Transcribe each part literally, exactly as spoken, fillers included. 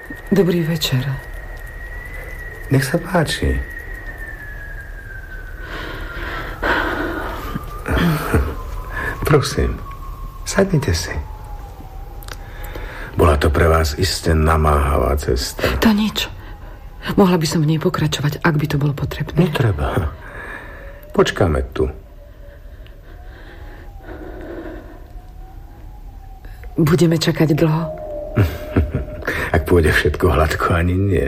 Dobrý večer. Nech sa páči. Prosím, sadnite si. Bola to pre vás iste namáhavá cesta. To nič. Mohla by som v nej pokračovať, ak by to bolo potrebné. Netreba. Počkáme tu. Budeme čakať dlho? Ak pôjde všetko hladko, ani nie.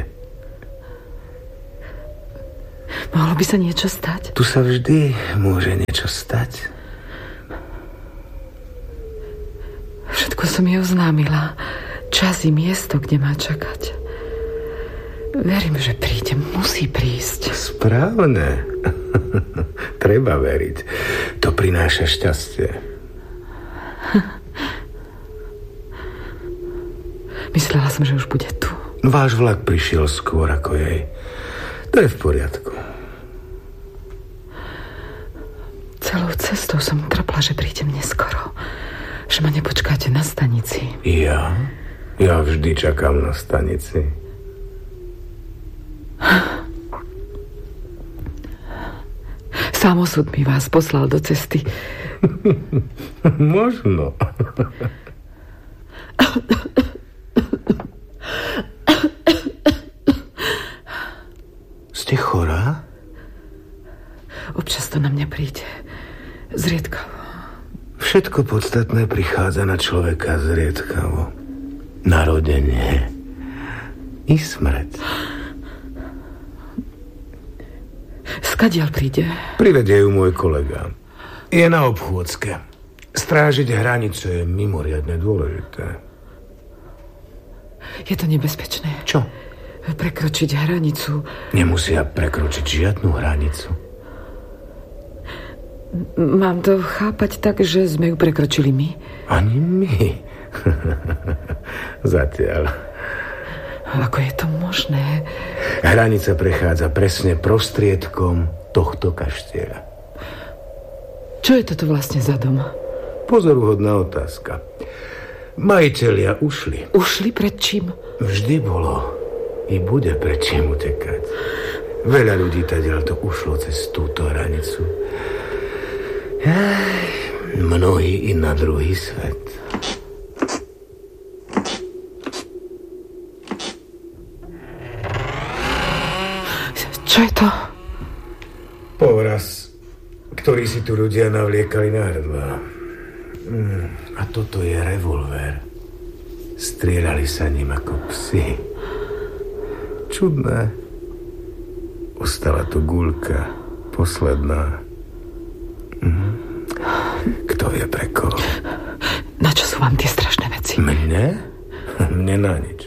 Mohlo by sa niečo stať? Tu sa vždy môže niečo stať. Všetko som jej oznámila. Čas i miesto, kde má čakať. Verím, že príde. Musí prísť. Správne. Treba veriť. To prináša šťastie. Myslela som, že už bude tu. Váš vlak prišiel skôr ako jej. To je v poriadku. Celou cestou som trpla, že prídem neskoro. Že ma nepočkáte na stanici. Ja? Ja vždy čakám na stanici. Sám osud mi vás poslal do cesty. Možno. Ste chorá? Občas to na mňa príde. Zriedkavo. Všetko podstatné prichádza na človeka zriedkavo. Narodenie i smrť. Skadiaľ príde? Privedie ju môj kolega. Je na obchôdzke. Strážiť hranicu je mimoriadne dôležité. Je to nebezpečné. Čo? Prekročiť hranicu. Nemusia prekročiť žiadnu hranicu. Mám to chápať tak, že sme ju prekročili my? Ani my. Zatiaľ. Ako je to možné? Hranica prechádza presne prostriedkom tohto kaštieľa. Čo je toto vlastne za dom? Pozoruhodná otázka. Majitelia ušli. Ušli pred čím? Vždy bolo i bude pred čím utekať. Veľa ľudí tadiaľ to ušlo cez túto hranicu. Aj, mnohí i na druhý svet. Čo je to? Povraz, ktorý si tu ľudia navliekali na hrdlá. Mm, a toto je revolver. Strieľali sa ním ako psi. Čudné. Ostala tu guľka. Posledná. Mm. Kto vie pre koho? Na čo sú vám tie strašné veci? Mne? Mne na nič.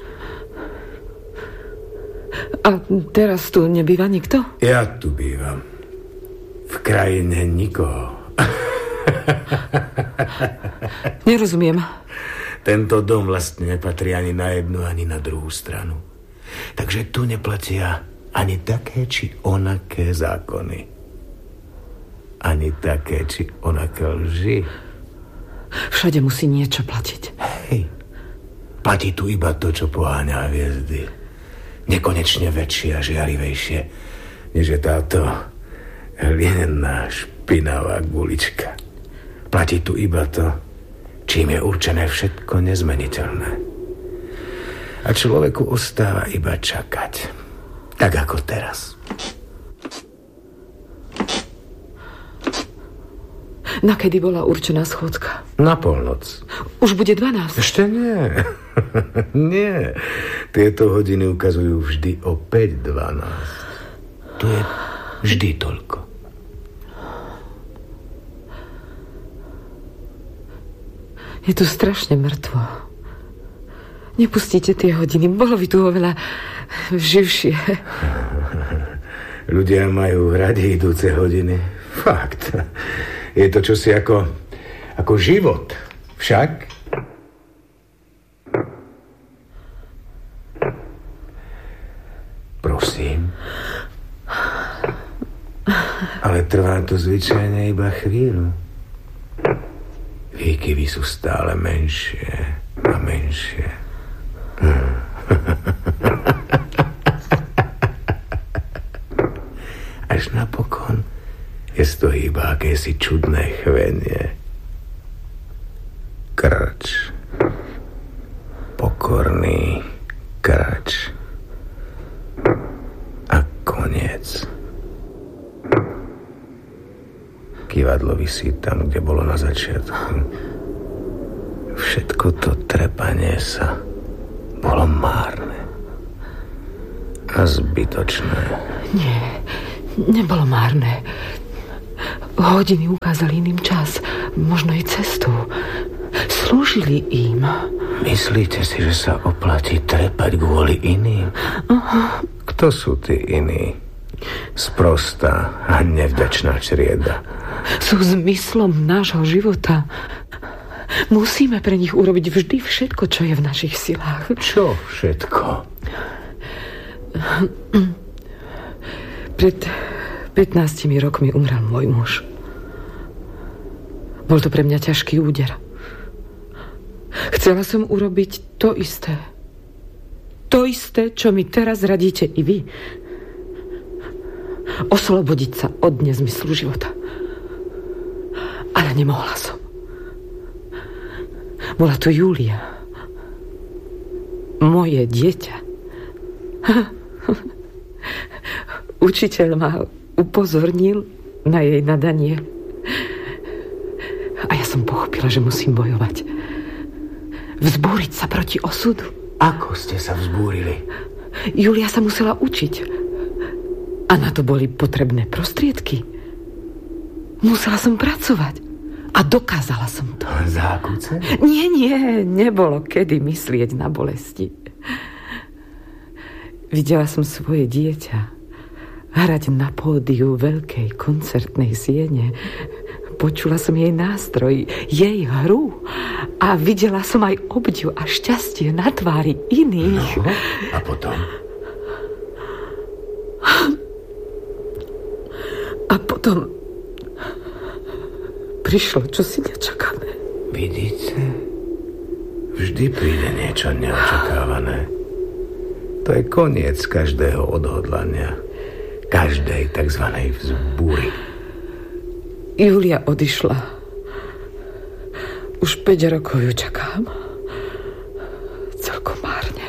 A teraz tu nebýva nikto? Ja tu bývam. V krajine nikoho. Nerozumiem. Tento dom vlastne nepatrí ani na jednu, ani na druhú stranu. Takže tu neplatia ani také, či onaké zákony. Ani také, či onaké lži. Všade musí niečo platiť. Hej. Platí tu iba to, čo poháňa hviezdy. Nekonečne väčšie a žiarivejšie, než je táto hlinená špinavá gulička. Platí tu iba to, čím je určené všetko nezmeniteľné. A človeku ostáva iba čakať. Tak ako teraz. Na kedy bola určená schôdzka? Na polnoc. Už bude dvanásť. Ešte nie. Nie. Tieto hodiny ukazujú vždy o päť dvanásť. To je vždy toľko. Je tu strašne mŕtvo. Nepustíte tie hodiny. Bolo by tu oveľa živšie. Ľudia majú radi idúce hodiny. Fakt. Je to čosi ako, ako život. Však? Prosím. Ale trvá to zvyčajne iba chvíľu. Výkyvy sú stále menšie a menšie. to iba akési čudné chvenie. Krč. Pokorný krč. A koniec. Kývadlo visí tam, kde bolo na začiatku. Všetko to trepanie sa bolo márne a zbytočné. Nie, nebolo márne. Hodiny ukázali iným čas, možno i cestu. Slúžili im. Myslíte si, že sa oplatí trepať kvôli iným? Aha. Kto sú tí iní? Sprostá a nevďačná črieda. Sú zmyslom nášho života. Musíme pre nich urobiť vždy všetko, čo je v našich silách. Čo všetko? Pred pätnástimi rokmi umrel môj muž. Bol to pre mňa ťažký úder. Chcela som urobiť to isté. To isté, čo mi teraz radíte i vy. Oslobodiť sa od nezmyslu života. Ale nemohla som. Bola to Julia. Moje dieťa. Učiteľ ma upozornil na jej nadanie. A ja som pochopila, že musím bojovať. Vzbúriť sa proti osudu. Ako ste sa vzbúrili? Julia sa musela učiť. A na to boli potrebné prostriedky. Musela som pracovať. A dokázala som to. Zákúce? Nie, nie, nebolo kedy myslieť na bolesti. Videla som svoje dieťa hrať na pódiu veľkej koncertnej siene. Počula som jej nástroj, jej hru a videla som aj obdiv a šťastie na tvári iných. No, a potom? A potom prišlo čosi nečakané. Vidíte? Vždy príde niečo neočakávané. To je koniec každého odhodlania. Každej takzvanej vzbúry. Julia odišla. Už päť rokov ju čakám. Celkom márne.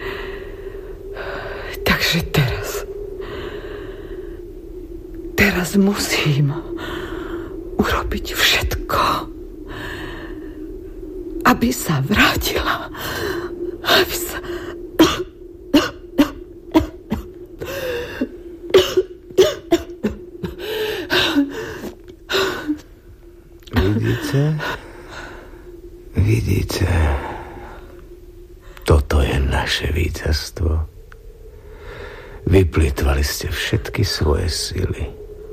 Takže teraz... Teraz musím urobiť všetko, aby sa vrátila. Aby sa... Vidíte? Vidíte? Toto je naše víťazstvo. Vyplýtvali ste všetky svoje sily.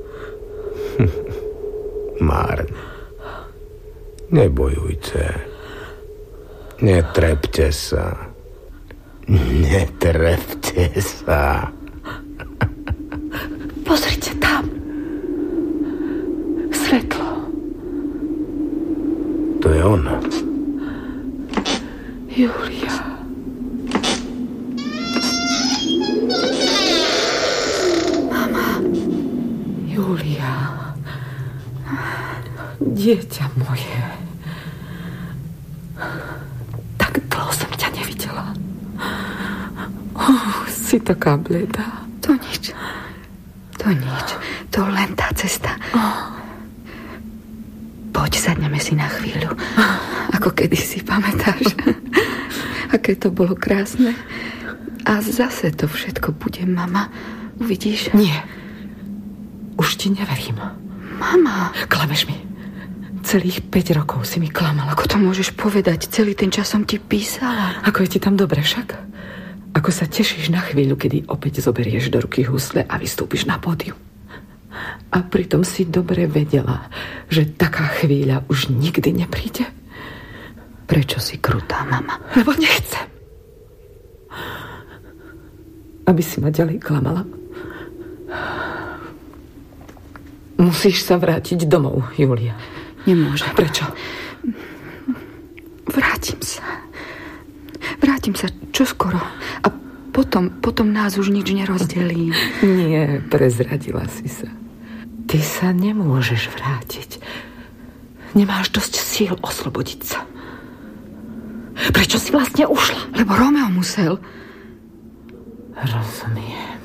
Márne. Nebojujte. Netrepte sa. Netrepte sa. Pozrite tam. Svetlo. To je ona. Julia. Mama. Julia. Dieťa moje. Tak dlho som ťa nevidela. Oh, si taká bledá. To nič. To nič. To len tá cesta. Oh. Poď, sadneme si na chvíľu. Ako kedysi, pamätáš? Aké to bolo krásne. A zase to všetko bude, mama. Uvidíš? Nie. Už ti neverím. Mama. Klameš mi. Celých päť rokov si mi klamala. Ako to môžeš povedať? Celý ten čas som ti písala. Ako je ti tam dobre však? Ako sa tešíš na chvíľu, kedy opäť zoberieš do ruky husle a vystúpiš na pódium. A pritom si dobre vedela, že taká chvíľa už nikdy nepríde. Prečo si krutá, mama? Lebo nechcem. Aby si ma ďalej klamala. Musíš sa vrátiť domov, Julia. Nemôžem. Prečo? Vrátim sa. Vrátim sa čoskoro. A potom, potom nás už nič nerozdelí. Nie, prezradila si sa. Ty sa nemôžeš vrátiť. Nemáš dosť síl oslobodiť sa. Prečo si vlastne ušla? Lebo Romeo musel. Rozumiem.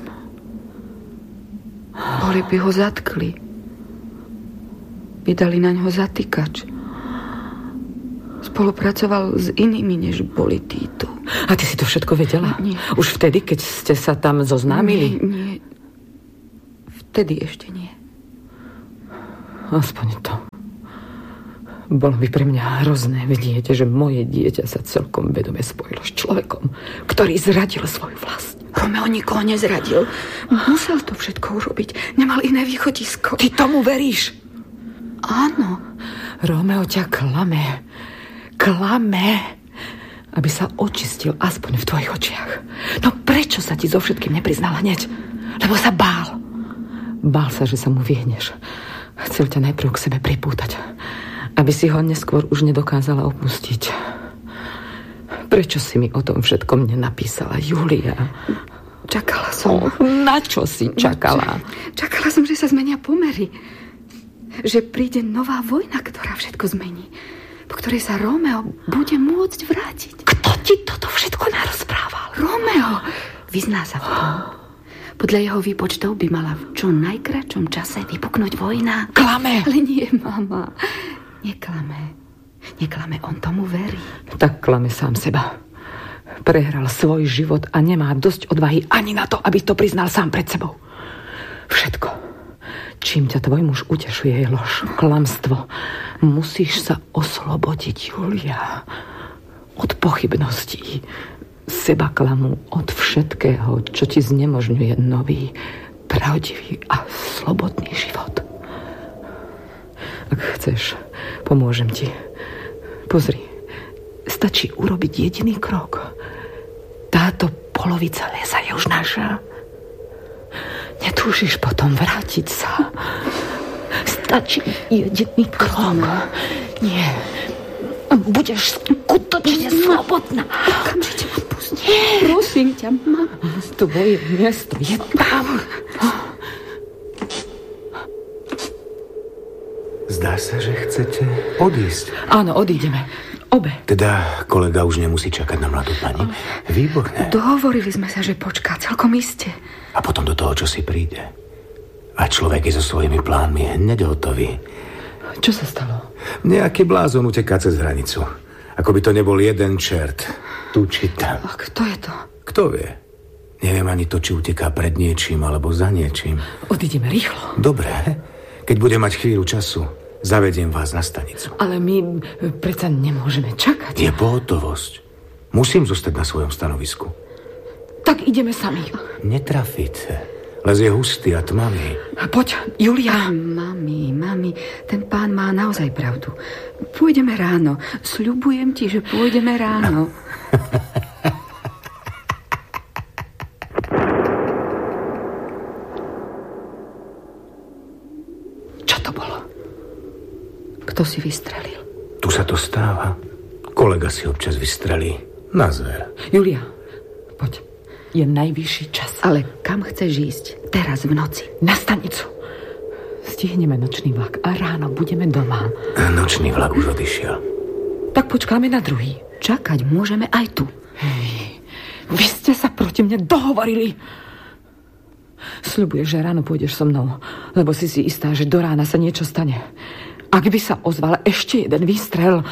Boli by ho zatkli. Vydali na ňo zatýkač. Spolupracoval s inými, než boli títo. A ty si to všetko vedela? Nie. Už vtedy, keď ste sa tam zoznámili? Nie, nie. Vtedy ešte nie. Aspoň to. Bolo by pre mňa hrozné vidieť, že moje dieťa sa celkom vedome spojilo s človekom, ktorý zradil svoju vlast. Romeo nikoho nezradil. Musel to všetko urobiť. Nemal iné východisko. Ty tomu veríš? Áno. Romeo ťa klame. Klame, aby sa očistil aspoň v tvojich očiach. No prečo sa ti so všetkým nepriznal hneď? Lebo sa bál. Bál sa, že sa mu vyhneš. Chcel ťa najprv k sebe pripútať, aby si ho neskôr už nedokázala opustiť. Prečo si mi o tom všetkom nenapísala, Julia? Čakala som. Oh, na čo si čakala? Čakala som, že sa zmenia pomery. Že príde nová vojna, ktorá všetko zmení. Po ktorej sa Romeo bude môcť vrátiť. Kto ti toto všetko narozprával? Romeo! Vyzná sa v tom. Podľa jeho výpočtov by mala v čo najkračom čase vypuknúť vojna. Klame! Ale nie, mama. Neklame. Neklame, on tomu verí. Tak klame sám seba. Prehral svoj život a nemá dosť odvahy ani na to, aby to priznal sám pred sebou. Všetko, čím ťa tvoj muž utešuje, je lož, klamstvo. Musíš sa oslobodiť, Julia. Od pochybností. Seba klamu, od všetkého, čo ti znemožňuje nový, pravdivý a slobodný život. Ak chceš, pomôžem ti. Pozri, stačí urobiť jediný krok. Táto polovica lesa je už naša. Netúžiš potom vrátiť sa. Stačí jediný krok. Nie. Budeš skutočne slobodná. Okamžite ma pustí. Prosím ťa, mama. Tvoje miesto je tam. Zdá sa, že chcete odísť. Áno, odídeme. Obe. Teda kolega už nemusí čakať na mladú pani? Výborné. Dohovorili sme sa, že počká, celkom iste. A potom do toho, čo si príde. A človek je so svojimi plánmi hneď hotový. Čo sa stalo? Nejaký blázon uteká cez hranicu. Ako by to nebol jeden čert. Tu či tam. A kto je to? Kto vie? Neviem ani to, či uteká pred niečím alebo za niečím. Odídeme rýchlo. Dobre, keď bude mať chvíľu času, zavediem vás na stanicu. Ale my predsa nemôžeme čakať. Je pohotovosť. Musím zostať na svojom stanovisku. Tak ideme sami. Netrafíte. Les je hustý a tmavý. Poď, Julia. Mami, mami, ten pán má naozaj pravdu. Pôjdeme ráno. Sľubujem ti, že pôjdeme ráno. Čo to bolo? Kto si vystrelil? Tu sa to stáva. Kolega si občas vystrelí. Na zver. Julia, poď. Je najvyšší čas. Ale kam chceš ísť? Teraz v noci. Na stanicu. Stihneme nočný vlak a ráno budeme doma. Nočný vlak už odišiel. Tak počkáme na druhý. Čakať môžeme aj tu. Hej, vy ste sa proti mne dohovorili. Sľubuješ, že ráno pôjdeš so mnou, lebo si si istá, že do rána sa niečo stane. Ak by sa ozval ešte jeden výstrel...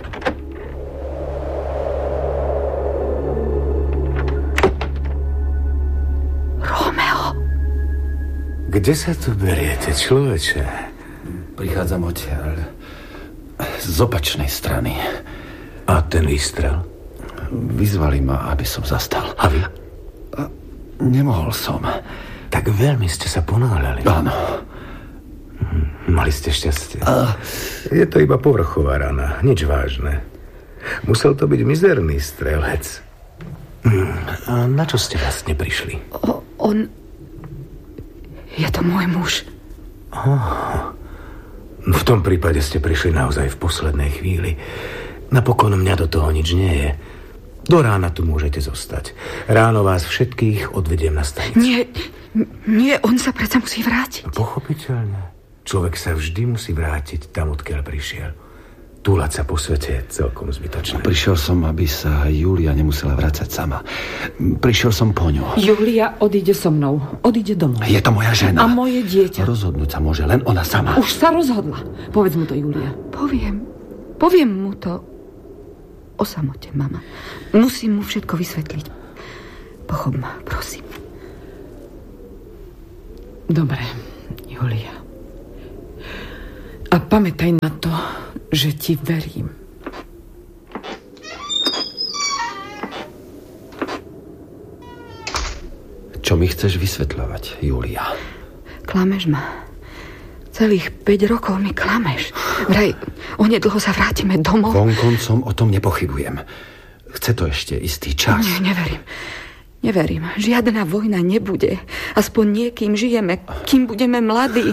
Kde sa tu beriete, človeče? Prichádzam odtiaľ. Z opačnej strany. A ten výstrel? Vyzvali ma, aby som zastal. A vy? A nemohol som. Tak veľmi ste sa ponáhľali. Áno. Mali ste šťastie. A... Je to iba povrchová rana, nič vážne. Musel to byť mizerný strelec. A na čo ste vlastne prišli? O, on... Je to môj muž. Oh. V tom prípade ste prišli naozaj v poslednej chvíli. Napokon mňa do toho nič nie je. Do rána tu môžete zostať. Ráno vás všetkých odvediem na stanicu. Nie, nie, on sa predsa musí vrátiť. Pochopiteľne. Človek sa vždy musí vrátiť tam, odkiaľ prišiel. Túlať sa po svete je celkom zbytočné. Prišiel som, aby sa Julia nemusela vrácať sama. Prišiel som po ňu. Julia odíde so mnou. Odíde domov. Je to moja žena. A moje dieťa. Rozhodnúť sa môže len ona sama. Už sa rozhodla. Povedz mu to, Julia. Poviem. Poviem mu to o samote, mama. Musím mu všetko vysvetliť. Pochop ma, prosím. Dobre, Julia. A pamätaj na to, že ti verím. Čo mi chceš vysvetľovať, Julia? Klameš ma. Celých päť rokov mi klameš. Vraj, onedlho sa vrátime domov. Vonkoncom o tom nepochybujem. Chce to ešte istý čas. Nie, neverím. Neverím. Žiadna vojna nebude. Aspoň niekým žijeme, kým budeme mladí.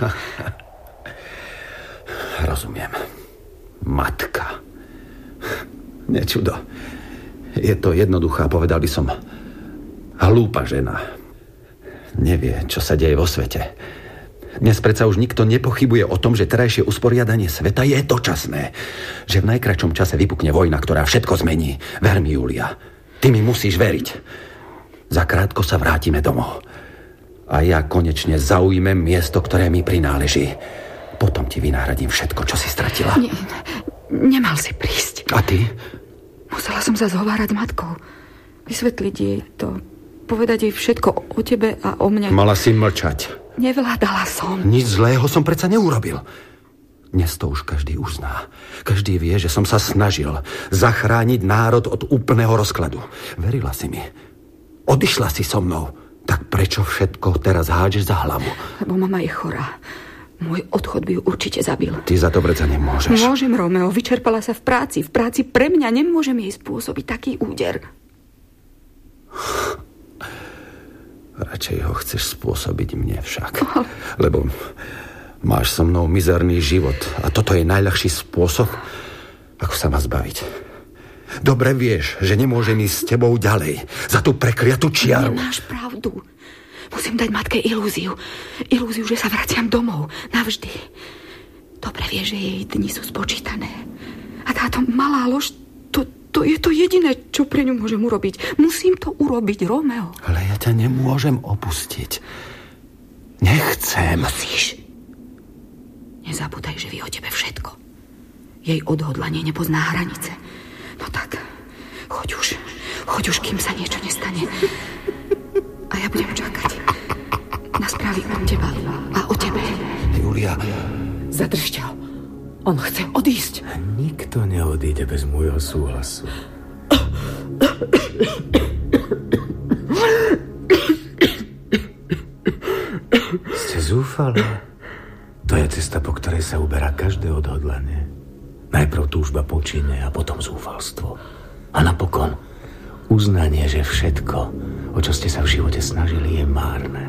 Rozumiem. Matka. Nečudo. Je to jednoduchá, povedal by som, hlúpa žena. Nevie, čo sa deje vo svete. Dnes predsa už nikto nepochybuje o tom, že terajšie usporiadanie sveta je dočasné. Že v najkračom čase vypukne vojna, ktorá všetko zmení. Ver mi, Julia. Ty mi musíš veriť. Zakrátko sa vrátime domov. A ja konečne zaujmem miesto, ktoré mi prináleží. Potom ti vynahradím všetko, čo si stratila. Nie, nemal si prísť. A ty? Musela som sa zhovárať s matkou. Vysvetliť jej to. Povedať jej všetko o tebe a o mne. Mala si mlčať. Nevládala som. Nič zlého som predsa neurobil. Dnes to už každý uzná. Každý vie, že som sa snažil zachrániť národ od úplného rozkladu. Verila si mi. Odišla si so mnou. Tak prečo všetko teraz hádžeš za hlavu? Lebo mama je chorá. Môj odchod by ju určite zabil. Ty za to predsa nemôžeš. Môžem, Romeo. Vyčerpala sa v práci. V práci pre mňa nemôžem jej spôsobiť taký úder. Radšej ho chceš spôsobiť mne však. Oh. Lebo máš so mnou mizerný život. A toto je najľahší spôsob, ako sa ma zbaviť. Dobre vieš, že nemôžem ísť s tebou ďalej. Za tú prekliatú čiaru. Nemáš pravdu. Musím dať matke ilúziu. Ilúziu, že sa vraciam domov. Navždy. Dobre vie, že jej dni sú spočítané. A táto malá lož, to, to je to jediné, čo pre ňu môžem urobiť. Musím to urobiť, Romeo. Ale ja ťa nemôžem opustiť. Nechcem. Musíš. Nezabúdaj, že vie o tebe všetko. Jej odhodlanie nepozná hranice. No tak, choď už. Choď už, kým sa niečo nestane. A ja budem čakať na správy od teba a o tebe. Julia. Zadržte ho. On chce odísť. Nikto neodíde bez môjho súhlasu. Ste zúfali? To je cesta, po ktorej sa uberá každé odhodlanie. Najprv túžba po čine a potom zúfalstvo. A napokon uznanie, že všetko, o čo ste sa v živote snažili, je márne.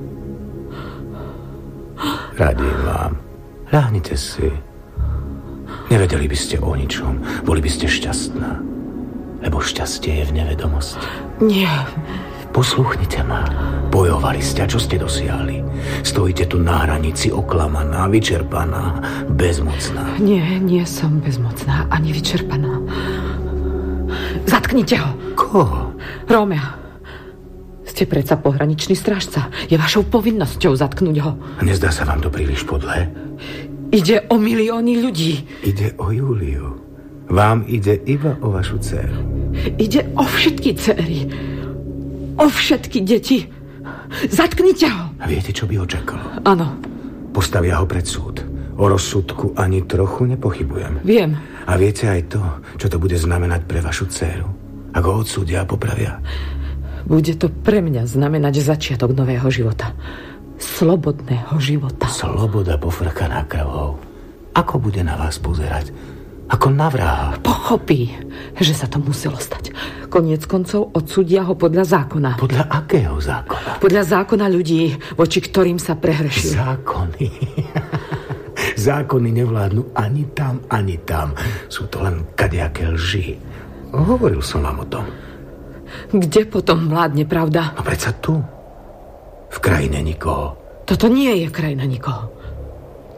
Radím vám. Ľahnite si. Nevedeli by ste o ničom. Boli by ste šťastná. Lebo šťastie je v nevedomosti. Nie. Posluchnite ma. Bojovali ste, a čo ste dosiahli? Stojíte tu na hranici, oklamaná, vyčerpaná, bezmocná. Nie, nie som bezmocná, ani vyčerpaná. Zatknite ho. Koho? Rómea. Ste predsa pohraničný strážca. Je vašou povinnosťou zatknúť ho. Nezdá sa vám to príliš podlé? Ide o milióny ľudí. Ide o Júliu. Vám ide iba o vašu dcéru. Ide o všetky dcéry. O všetky deti. Zatknite ho. A viete, čo by ho čakalo? Áno. Postavia ho pred súd. O rozsudku ani trochu nepochybujem. Viem. A viete aj to, čo to bude znamenať pre vašu dcéru? Ak ho odsúdia a popravia? Bude to pre mňa znamenať začiatok nového života. Slobodného života. Sloboda pofrkaná krvou. Ako bude na vás pozerať? Ako na vraha. Pochopí, že sa to muselo stať. Koniec koncov odsúdia ho podľa zákona. Podľa akého zákona? Podľa zákona ľudí, voči ktorým sa prehrešil. Zákony. Zákony nevládnu ani tam, ani tam. Sú to len kadejaké lži. Hovoril som vám o tom. Kde potom vládne pravda? No predsa tu. V krajine nikoho. Toto nie je krajina nikoho.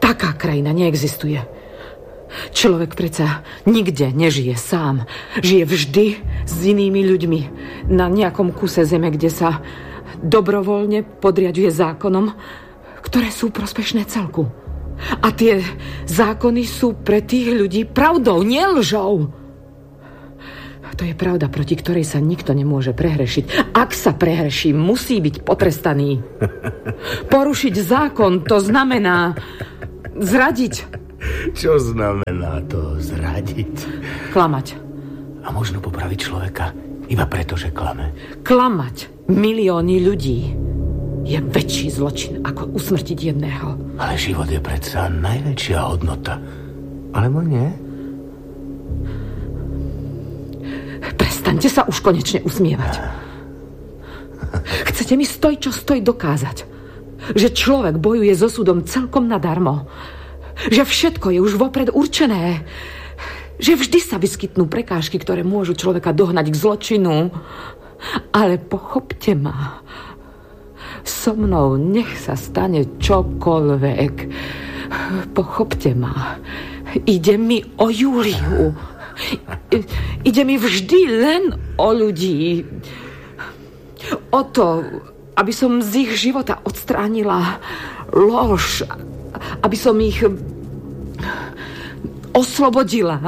Taká krajina neexistuje. Človek predsa nikde nežije sám. Žije vždy s inými ľuďmi na nejakom kuse zeme, kde sa dobrovoľne podriaďuje zákonom, ktoré sú prospešné celku. A tie zákony sú pre tých ľudí pravdou, nie lžou. To je pravda, proti ktorej sa nikto nemôže prehrešiť. Ak sa prehreší, musí byť potrestaný. Porušiť zákon, to znamená zradiť. Čo znamená to zradiť? Klamať. A možno popraviť človeka iba preto, že klame. Klamať milióny ľudí je väčší zločin, ako usmrtiť jedného. Ale život je predsa najväčšia hodnota. Alebo nie? Prestaňte sa už konečne usmievať. Chcete mi stoj, čo stoj dokázať, že človek bojuje so súdom celkom nadarmo, že všetko je už vopred určené, že vždy sa vyskytnú prekážky, ktoré môžu človeka dohnať k zločinu. Ale pochopte ma, so mnou nech sa stane čokoľvek. Pochopte ma, ide mi o Júliu. Ide mi vždy len o ľudí. O to, aby som z ich života odstránila lož, aby som ich oslobodila.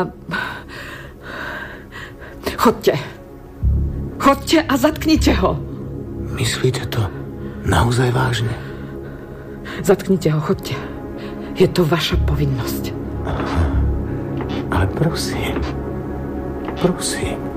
Chodte. Chodte a zatknite ho. Myslíte to naozaj vážne? Zatknite ho, chodte. Je to vaša povinnosť. Ale prosím, prosím.